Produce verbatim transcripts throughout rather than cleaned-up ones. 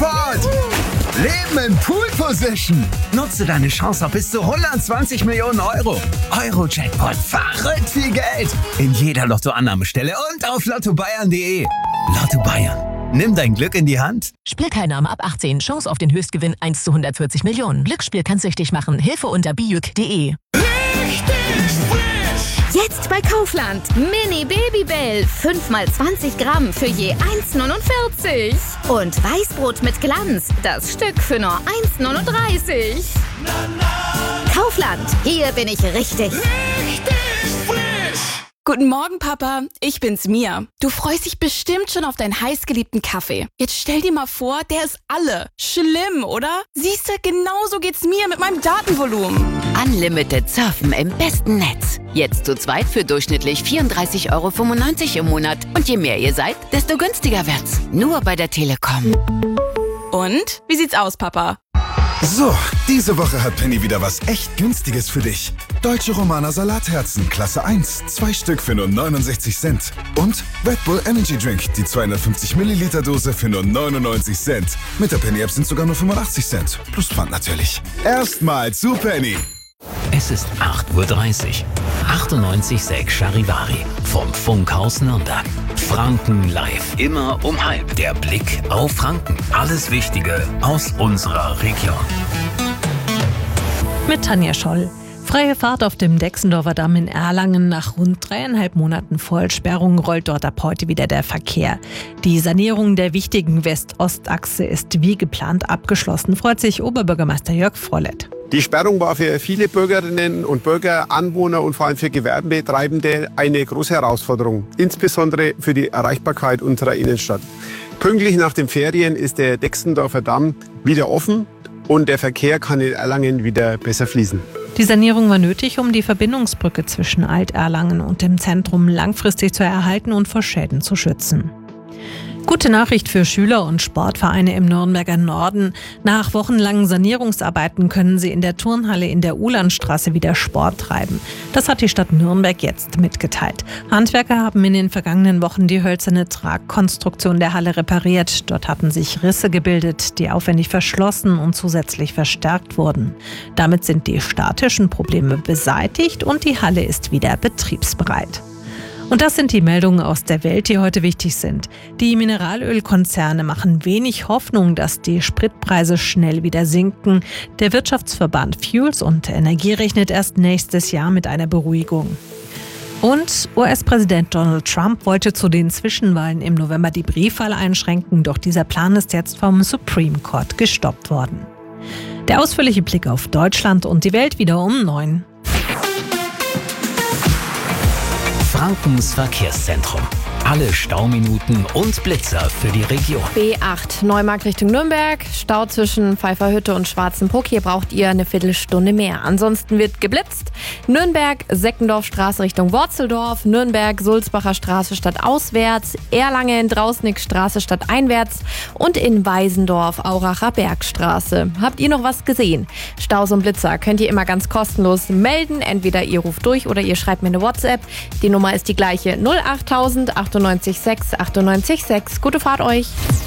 Jackpot! Leben in Pool Position. Nutze deine Chance auf bis zu hundertzwanzig Millionen Euro. Euro-Jackpot, verrückt viel Geld. In jeder Lottoannahmestelle und auf lotto bayern punkt de. Lotto Bayern. Nimm dein Glück in die Hand. Spielteilnahme ab achtzehn. Chance auf den Höchstgewinn eins zu hundertvierzig Millionen. Glücksspiel kann süchtig machen. Hilfe unter bijuk punkt de. Jetzt bei Kaufland. Mini Babybell. fünf mal zwanzig Gramm für je eins neunundvierzig. Und Weißbrot mit Glanz. Das Stück für nur eins neununddreißig. Kaufland. Hier bin ich richtig. Guten Morgen, Papa. Ich bin's, Mia. Du freust dich bestimmt schon auf deinen heißgeliebten Kaffee. Jetzt stell dir mal vor, der ist alle. Schlimm, oder? Siehste, genauso geht's mir mit meinem Datenvolumen. Unlimited surfen im besten Netz. Jetzt zu zweit für durchschnittlich vierunddreißig Euro fünfundneunzig im Monat. Und je mehr ihr seid, desto günstiger wird's. Nur bei der Telekom. Und? Wie sieht's aus, Papa? So, diese Woche hat Penny wieder was echt Günstiges für dich. Deutsche Romaner Salatherzen, Klasse eins. Zwei Stück für nur neunundsechzig Cent. Und Red Bull Energy Drink, die zweihundertfünfzig Milliliter Dose für nur neunundneunzig Cent. Mit der Penny App sind sogar nur fünfundachtzig Cent. Plus Pfand natürlich. Erstmal zu Penny. Es ist acht Uhr dreißig. achtundneunzig Komma sechs Charivari vom Funkhaus Nürnberg. Franken live. Immer um halb. Der Blick auf Franken. Alles Wichtige aus unserer Region. Mit Tanja Scholl. Freie Fahrt auf dem Dexendorfer Damm in Erlangen. Nach rund dreieinhalb Monaten Vollsperrung rollt dort ab heute wieder der Verkehr. Die Sanierung der wichtigen West-Ost-Achse ist wie geplant abgeschlossen, freut sich Oberbürgermeister Jörg Frollett. Die Sperrung war für viele Bürgerinnen und Bürger, Anwohner und vor allem für Gewerbetreibende eine große Herausforderung, insbesondere für die Erreichbarkeit unserer Innenstadt. Pünktlich nach den Ferien ist der Dexendorfer Damm wieder offen und der Verkehr kann in Erlangen wieder besser fließen. Die Sanierung war nötig, um die Verbindungsbrücke zwischen Alt-Erlangen und dem Zentrum langfristig zu erhalten und vor Schäden zu schützen. Gute Nachricht für Schüler und Sportvereine im Nürnberger Norden. Nach wochenlangen Sanierungsarbeiten können sie in der Turnhalle in der Uhlandstraße wieder Sport treiben. Das hat die Stadt Nürnberg jetzt mitgeteilt. Handwerker haben in den vergangenen Wochen die hölzerne Tragkonstruktion der Halle repariert. Dort hatten sich Risse gebildet, die aufwendig verschlossen und zusätzlich verstärkt wurden. Damit sind die statischen Probleme beseitigt und die Halle ist wieder betriebsbereit. Und das sind die Meldungen aus der Welt, die heute wichtig sind. Die Mineralölkonzerne machen wenig Hoffnung, dass die Spritpreise schnell wieder sinken. Der Wirtschaftsverband Fuels und Energie rechnet erst nächstes Jahr mit einer Beruhigung. Und U S-Präsident Donald Trump wollte zu den Zwischenwahlen im November die Briefwahl einschränken, doch dieser Plan ist jetzt vom Supreme Court gestoppt worden. Der ausführliche Blick auf Deutschland und die Welt wieder um neun. Frankens Verkehrszentrum. Alle Stauminuten und Blitzer für die Region. B acht, Neumarkt Richtung Nürnberg. Stau zwischen Pfeifferhütte und Schwarzenbruck. Hier braucht ihr eine Viertelstunde mehr. Ansonsten wird geblitzt. Nürnberg, Seckendorfstraße Richtung Worzeldorf. Nürnberg, Sulzbacher Straße stadtauswärts. Erlangen, Drausnickstraße stadteinwärts. Und in Weisendorf, Auracher Bergstraße. Habt ihr noch was gesehen? Staus und Blitzer könnt ihr immer ganz kostenlos melden. Entweder ihr ruft durch oder ihr schreibt mir eine WhatsApp. Die Nummer ist die gleiche: null acht null acht achtundneunzig sechs achtundneunzig sechs. Gute Fahrt euch.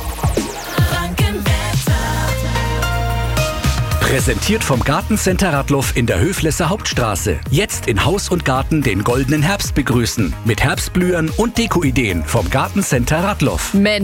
Präsentiert vom Gartencenter Radloff in der Höflesser Hauptstraße. Jetzt in Haus und Garten den goldenen Herbst begrüßen. Mit Herbstblühern und Dekoideen vom Gartencenter Radloff.